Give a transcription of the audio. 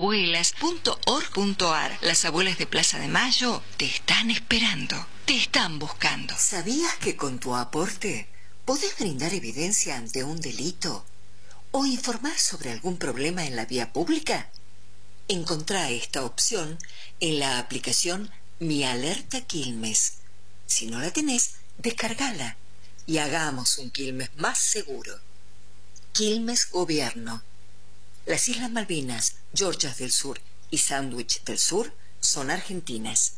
abuelas.org.ar. Las abuelas de Plaza de Mayo te están esperando, te están buscando. ¿Sabías que con tu aporte podés brindar evidencia ante un delito o informar sobre algún problema en la vía pública? Encontrá esta opción en la aplicación Mi Alerta Quilmes. Si no la tenés, descargala y hagamos un Quilmes más seguro. Quilmes Gobierno. Las Islas Malvinas, Georgias del Sur y Sandwich del Sur son argentinas.